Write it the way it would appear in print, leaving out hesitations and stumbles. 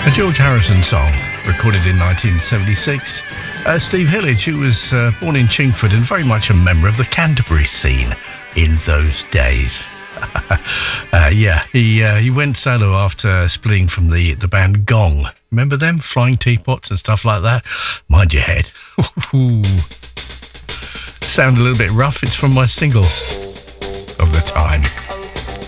A George Harrison song, recorded in 1976. Steve Hillage, who was born in Chingford and very much a member of the Canterbury scene in those days. He went solo after splitting from the band Gong. Remember them? Flying Teapots and stuff like that? Mind your head. Sound a little bit rough. It's from my single of the time.